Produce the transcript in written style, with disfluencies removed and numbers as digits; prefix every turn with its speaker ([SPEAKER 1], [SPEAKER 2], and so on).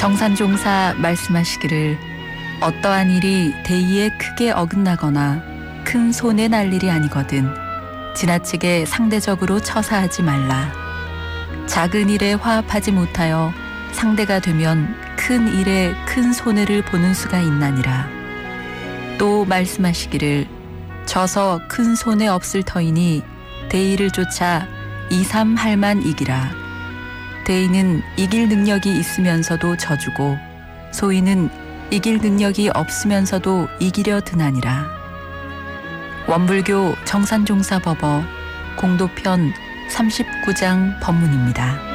[SPEAKER 1] 정산종사 말씀하시기를 어떠한 일이 대의에 크게 어긋나거나 큰 손해 날 일이 아니거든 지나치게 상대적으로 처사하지 말라. 작은 일에 화합하지 못하여 상대가 되면 큰 일에 큰 손해를 보는 수가 있나니라. 또 말씀하시기를 져서 큰 손해 없을 터이니 대의를 쫓아 2-3 할만 이기라. 대의는 이길 능력이 있으면서도 져주고 소인은 이길 능력이 없으면서도 이기려 드나니라. 원불교 정산종사법어 공도편 39장 법문입니다.